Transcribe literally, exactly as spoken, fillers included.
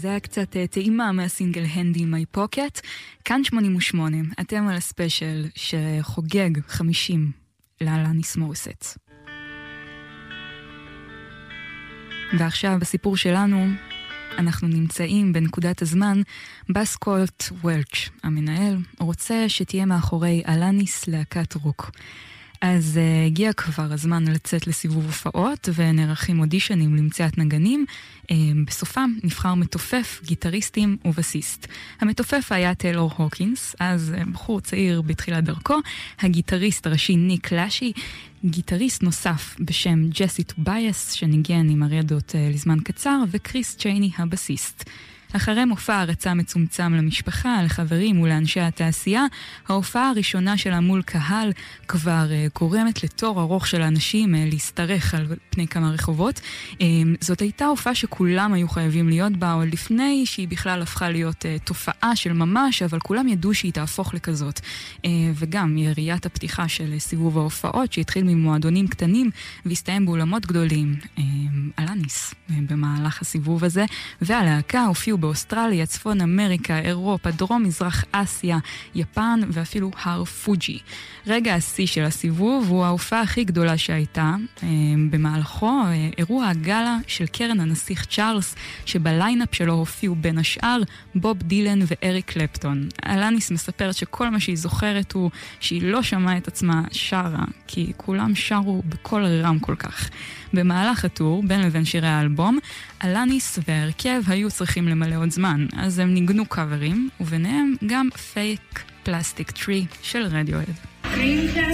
זה היה קצת טעימה מהסינגל Handy in My Pocket. כאן שמונים ושמונה, אתם על הספיישל שחוגג חמישים לאלניס מוריסט. ועכשיו בסיפור שלנו אנחנו נמצאים בנקודת הזמן בה סקוט וולץ' המנהל רוצה שתהיה מאחורי אלניס להקת רוק. אז uh, הגיע כבר הזמן לצאת לסיבוב הופעות ונערכים אודישנים למציאת נגנים. Uh, בסופם נבחר מתופף, גיטריסטים ובסיסט. המתופף היה טיילור הוקינס, אז uh, בחור צעיר בתחילת דרכו. הגיטריסט הראשי ניק לשי, גיטריסט נוסף בשם ג'סי טובייס שניגן עם הרדות uh, לזמן קצר, וקריס צ'ייני הבסיסט. אחרי מופע הרצה מצומצם למשפחה, לחברים ולאנשי התעשייה, ההופעה הראשונה שלה מול קהל כבר uh, קורמת לתור ארוך של האנשים uh, להסתרך על פני כמה רחובות. Uh, זאת הייתה הופעה שכולם היו חייבים להיות בה, עוד לפני שהיא בכלל הפכה להיות uh, תופעה של ממש, אבל כולם ידעו שהיא תהפוך לכזאת. Uh, וגם יריית הפתיחה של סיבוב ההופעות, שהתחיל ממועדונים קטנים והסתיים באולמות גדולים. Uh, אלניס uh, במהלך הסיבוב הזה, והלהקה הופיעו באוסטרליה, צפון אמריקה, אירופה, דרום מזרח אסיה, יפן ואפילו הר פוג'י. רגע השיא של הסיבוב הוא ההופעה הכי גדולה שהייתה. במהלכו אירוע הגלה של קרן הנסיך צ'ארלס, שבליינאפ שלו הופיעו בין השאר בוב דילן ואריק קלפטון. אלניס מספרת שכל מה שהיא זוכרת הוא שהיא לא שמעה את עצמה שרה, כי כולם שרו בכל רם כל כך. במהלך הטור, בין לבין שירי האלבום, אלניס והרכב היו צריכים למלא עוד זמן, אז הם ניגנו קאברים, וביניהם גם פייק פלסטיק טרי של רדיואד.